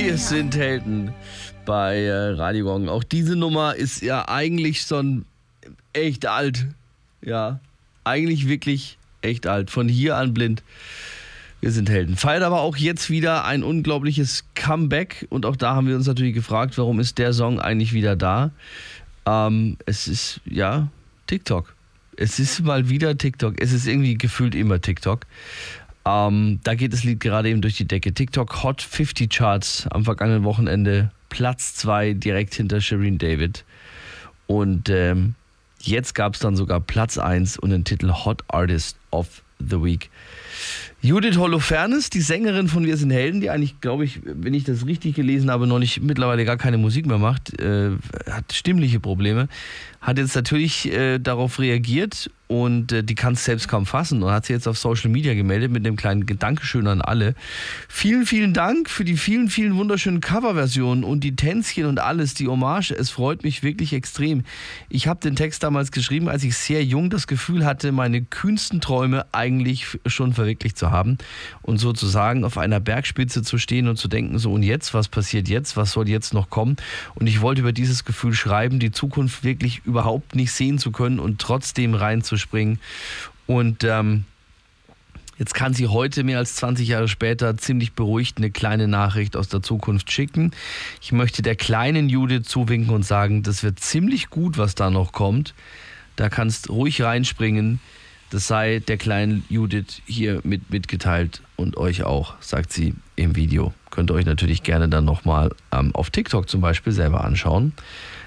Wir sind Helden bei Radio Gong. Auch diese Nummer ist ja eigentlich schon echt alt. Ja, eigentlich wirklich echt alt. Von hier an blind. Wir sind Helden. Feiert aber auch jetzt wieder ein unglaubliches Comeback. Und auch da haben wir uns natürlich gefragt, warum ist der Song eigentlich wieder da? Es ist, ja, TikTok. Es ist mal wieder TikTok. Es ist irgendwie gefühlt immer TikTok. Da geht das Lied gerade eben durch die Decke. TikTok Hot 50 Charts am vergangenen Wochenende. Platz 2 direkt hinter Shireen David. Und jetzt gab es dann sogar Platz 1 und den Titel Hot Artist of the Week. Judith Holofernes, die Sängerin von Wir sind Helden, die eigentlich, glaube ich, wenn ich das richtig gelesen habe, noch nicht mittlerweile gar keine Musik mehr macht, hat stimmliche Probleme, hat jetzt natürlich darauf reagiert und die kann es selbst kaum fassen und hat sich jetzt auf Social Media gemeldet mit einem kleinen Dankeschön an alle. Vielen, vielen Dank für die vielen, vielen wunderschönen Coverversionen und die Tänzchen und alles, die Hommage. Es freut mich wirklich extrem. Ich habe den Text damals geschrieben, als ich sehr jung das Gefühl hatte, meine kühnsten Träume eigentlich schon verwirklicht zu haben und sozusagen auf einer Bergspitze zu stehen und zu denken, so und jetzt, was passiert jetzt, was soll jetzt noch kommen? Und ich wollte über dieses Gefühl schreiben, die Zukunft wirklich überhaupt nicht sehen zu können und trotzdem reinzuspringen. Und jetzt kann sie heute, mehr als 20 Jahre später, ziemlich beruhigt eine kleine Nachricht aus der Zukunft schicken. Ich möchte der kleinen Judith zuwinken und sagen, das wird ziemlich gut, was da noch kommt. Da kannst ruhig reinspringen. Das sei der kleinen Judith hier mitgeteilt und euch auch, sagt sie im Video. Könnt ihr euch natürlich gerne dann nochmal auf TikTok zum Beispiel selber anschauen.